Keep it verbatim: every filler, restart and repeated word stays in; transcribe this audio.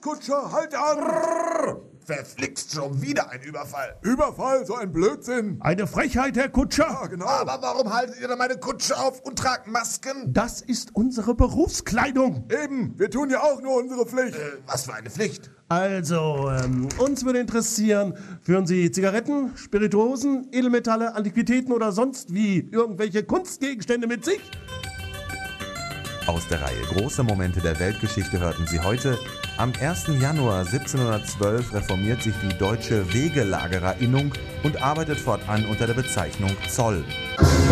Kutscher, halt an! Verflixt, schon wieder ein Überfall. Überfall, so ein Blödsinn. Eine Frechheit, Herr Kutscher. Ja, genau. Aber warum haltet ihr denn meine Kutsche auf und tragt Masken? Das ist unsere Berufskleidung. Eben, wir tun ja auch nur unsere Pflicht. Äh, was für eine Pflicht? Also, ähm, uns würde interessieren, führen Sie Zigaretten, Spirituosen, Edelmetalle, Antiquitäten oder sonst wie irgendwelche Kunstgegenstände mit sich? Aus der Reihe Große Momente der Weltgeschichte hörten Sie heute: Am ersten Januar siebzehnhundertzwölf reformiert sich die Deutsche Wegelagerinnung und arbeitet fortan unter der Bezeichnung Zoll.